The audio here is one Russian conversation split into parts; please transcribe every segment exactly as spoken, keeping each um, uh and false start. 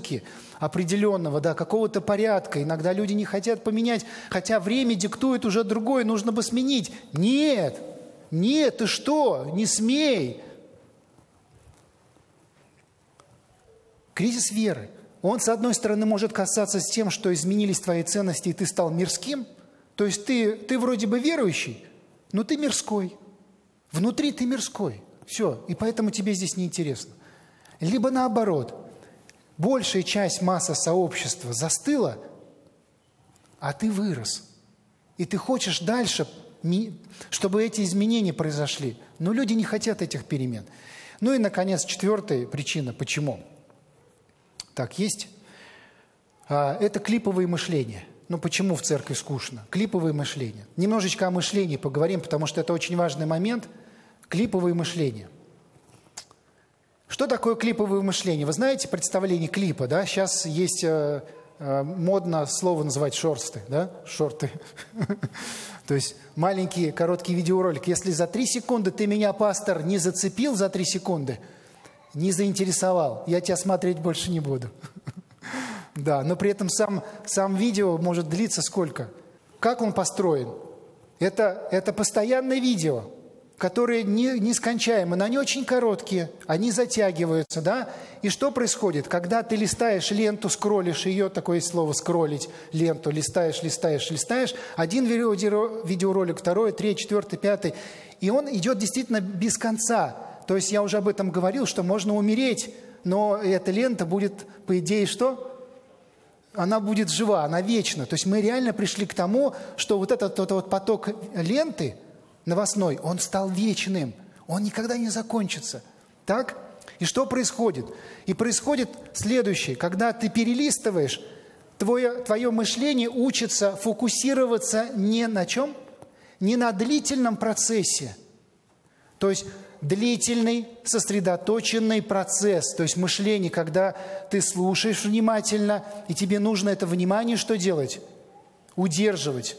музыки определенного, да, какого-то порядка. Иногда люди не хотят поменять, хотя время диктует уже другое, нужно бы сменить. Нет, нет, ты что, не смей. Кризис веры. Он, с одной стороны, может касаться с тем, что изменились твои ценности, и ты стал мирским. То есть ты, ты вроде бы верующий, но ты мирской. Внутри ты мирской. Все, и поэтому тебе здесь неинтересно. Либо наоборот, большая часть, масса сообщества застыла, а ты вырос. И ты хочешь дальше, чтобы эти изменения произошли. Но люди не хотят этих перемен. Ну и, наконец, четвертая причина, почему. Так, есть. Это клиповое мышление. Ну, почему в церкви скучно? Клиповое мышление. Немножечко о мышлении поговорим, потому что это очень важный момент. Клиповое мышление. Что такое клиповое мышление? Вы знаете представление клипа, да? Сейчас есть э, э, модно слово называть шорсты, да? Шорты. То есть маленькие короткие видеоролики. Если за три секунды ты меня, пастор, не зацепил за три секунды, не заинтересовал, я тебя смотреть больше не буду. Да, но при этом сам, сам видео может длиться сколько? Как он построен? Это, это постоянное видео, которые не, нескончаемы, но они очень короткие, они затягиваются, да? И что происходит? Когда ты листаешь ленту, скроллишь ее, такое слово скроллить, ленту, листаешь, листаешь, листаешь, один видеоролик, второй, третий, четвертый, пятый, и он идет действительно без конца. То есть я уже об этом говорил, что можно умереть, но эта лента будет, по идее, что? Она будет жива, она вечна. То есть мы реально пришли к тому, что вот этот, этот вот поток ленты новостной, он стал вечным. Он никогда не закончится. Так? И что происходит? И происходит следующее. Когда ты перелистываешь, твое, твое мышление учится фокусироваться не на чем? Не на длительном процессе. То есть длительный, сосредоточенный процесс. То есть мышление, когда ты слушаешь внимательно, и тебе нужно это внимание что делать? Удерживать.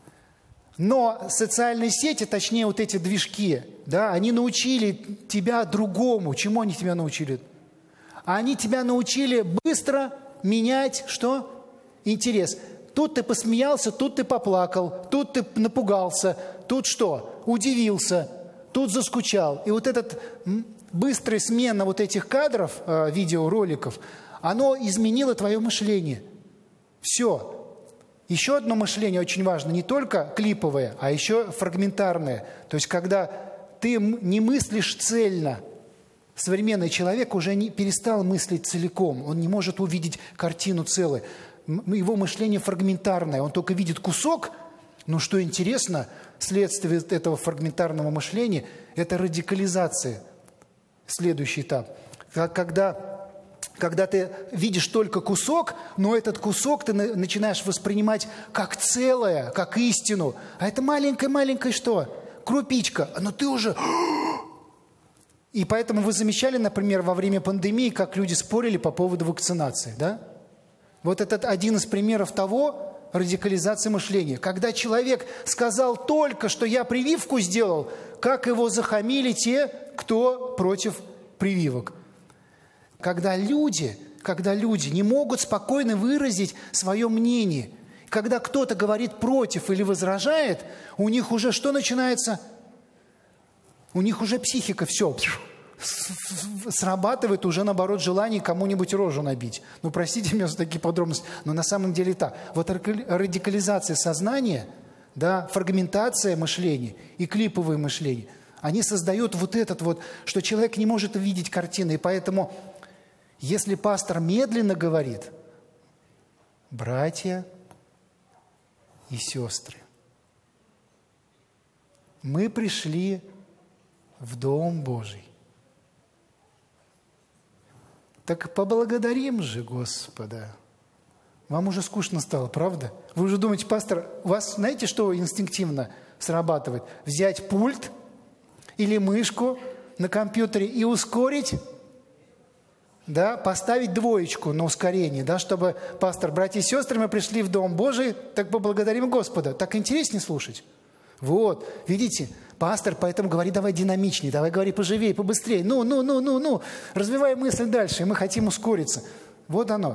Но социальные сети, точнее вот эти движки, да, они научили тебя другому. Чему они тебя научили? Они тебя научили быстро менять что? Интерес. Тут ты посмеялся, тут ты поплакал, тут ты напугался, тут что? Удивился, тут заскучал. И вот эта быстрая смена вот этих кадров, видеороликов, оно изменило твое мышление. Все. Еще одно мышление очень важно, не только клиповое, а еще фрагментарное. То есть, когда ты не мыслишь цельно, современный человек уже не перестал мыслить целиком, он не может увидеть картину целой. Его мышление фрагментарное, он только видит кусок. Но что интересно, следствие этого фрагментарного мышления – это радикализация. Следующий этап. Когда... Когда ты видишь только кусок, но этот кусок ты начинаешь воспринимать как целое, как истину. А это маленькая-маленькая что? Крупичка. Но ты уже... И поэтому вы замечали, например, во время пандемии, как люди спорили по поводу вакцинации, да? Вот это один из примеров того, радикализации мышления. Когда человек сказал только, что я прививку сделал, как его захамили те, кто против прививок. Когда люди, когда люди не могут спокойно выразить свое мнение, когда кто-то говорит против или возражает, у них уже что начинается? У них уже психика все срабатывает, уже наоборот желание кому-нибудь рожу набить. Ну, простите меня за такие подробности, но на самом деле так. Вот радикализация сознания, да, фрагментация мышления и клиповое мышление, они создают вот этот вот, что человек не может увидеть картины, и поэтому... Если пастор медленно говорит, братья и сестры, мы пришли в Дом Божий. Так поблагодарим же Господа. Вам уже скучно стало, правда? Вы уже думаете, пастор, у вас знаете, что инстинктивно срабатывает? Взять пульт или мышку на компьютере и ускорить... Да, поставить двоечку на ускорение, да, чтобы, пастор, братья и сестры, мы пришли в Дом Божий, так поблагодарим Господа. Так интереснее слушать. Вот, видите, пастор поэтому говорит, давай динамичнее, давай говори поживее, побыстрее. Ну, ну, ну, ну, ну, развивай мысль дальше, и мы хотим ускориться. Вот оно.